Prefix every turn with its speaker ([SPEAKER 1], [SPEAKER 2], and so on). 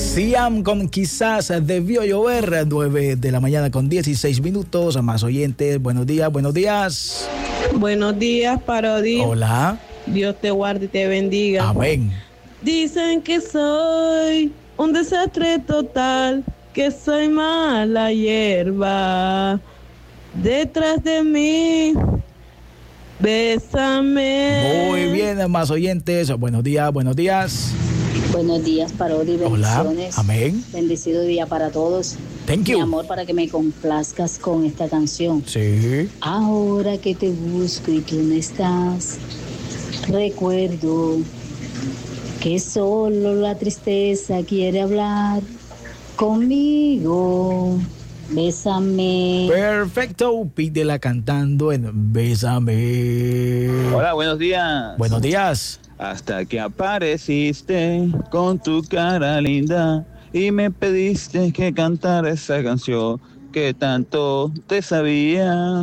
[SPEAKER 1] Siam con Quizás debió llover, 9 de la mañana con 16 minutos. A más oyentes, buenos días, buenos días.
[SPEAKER 2] Buenos días, Parodi.
[SPEAKER 1] Hola.
[SPEAKER 2] Dios te guarde y te bendiga.
[SPEAKER 1] Amén.
[SPEAKER 2] Dicen que soy un desastre total, que soy mala hierba. Detrás de mí, bésame.
[SPEAKER 1] Muy bien, más oyentes. Buenos días, buenos días.
[SPEAKER 3] Buenos días, Parodi, bendiciones.
[SPEAKER 1] Hola, amén.
[SPEAKER 3] Bendecido día para todos.
[SPEAKER 1] Thank you.
[SPEAKER 3] Mi amor, para que me complazcas con esta canción.
[SPEAKER 1] Sí.
[SPEAKER 3] Ahora que te busco y tú no estás, recuerdo que solo la tristeza quiere hablar conmigo. Bésame.
[SPEAKER 1] Perfecto, pídela cantando en Bésame.
[SPEAKER 4] Hola, buenos días.
[SPEAKER 1] Buenos días.
[SPEAKER 4] Hasta que apareciste con tu cara linda y me pediste que cantara esa canción que tanto te sabía.